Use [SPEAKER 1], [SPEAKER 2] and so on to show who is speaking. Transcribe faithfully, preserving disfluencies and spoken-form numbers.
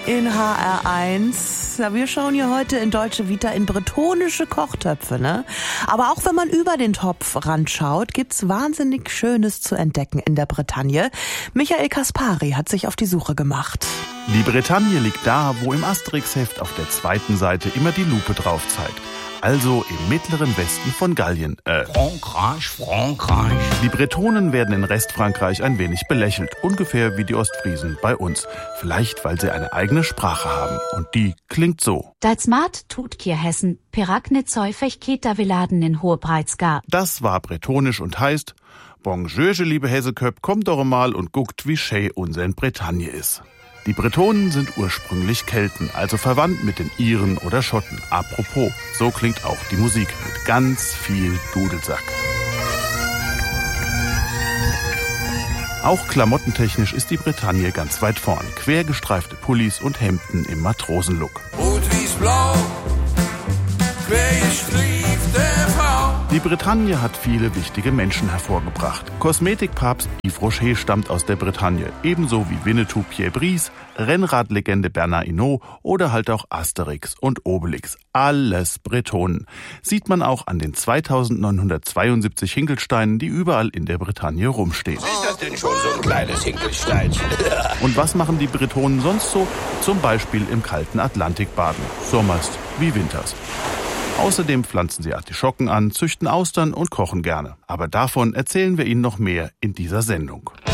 [SPEAKER 1] in H R eins. Ja, wir schauen hier heute in Deutsche Vita in bretonische Kochtöpfe, ne? Aber auch wenn man über den Topfrand schaut, gibt's wahnsinnig Schönes zu entdecken in der Bretagne. Michael Kaspari hat sich auf die Suche gemacht.
[SPEAKER 2] Die Bretagne liegt da, wo im Asterix-Heft auf der zweiten Seite immer die Lupe drauf zeigt. Also im mittleren Westen von Gallien. Äh,
[SPEAKER 3] Frankreich, Frankreich.
[SPEAKER 2] Die Bretonen werden in Restfrankreich ein wenig belächelt. Ungefähr wie die Ostfriesen bei uns. Vielleicht, weil sie eine eigene Sprache haben. Und die klingt so.
[SPEAKER 4] Dalsmat tut Kier Hessen, Peragne Zeufech Kita Veladen in Hohepreizgar.
[SPEAKER 2] Das war bretonisch und heißt: Bonjour, liebe Hesseköpp, kommt doch mal und guckt, wie schön unser in Bretagne ist. Die Bretonen sind ursprünglich Kelten, also verwandt mit den Iren oder Schotten. Apropos, so klingt auch die Musik mit ganz viel Dudelsack. Auch klamottentechnisch ist die Bretagne ganz weit vorn. Quergestreifte Pullis und Hemden im Matrosenlook.
[SPEAKER 5] Rot, weiß, blau, quergestreifte Frau.
[SPEAKER 2] Die Bretagne hat viele wichtige Menschen hervorgebracht. Kosmetikpapst Yves Rocher stammt aus der Bretagne, ebenso wie Winnetou Pierre Brice, Rennradlegende Bernard Hinault oder halt auch Asterix und Obelix. Alles Bretonen. Sieht man auch an den zweitausendneunhundertzweiundsiebzig Hinkelsteinen, die überall in der Bretagne rumstehen.
[SPEAKER 3] Ist das denn schon so ein kleines Hinkelsteinchen?
[SPEAKER 2] Und was machen die Bretonen sonst so? Zum Beispiel im kalten Atlantik baden. Sommers wie Winters. Außerdem pflanzen sie Artischocken an, züchten Austern und kochen gerne. Aber davon erzählen wir Ihnen noch mehr in dieser Sendung.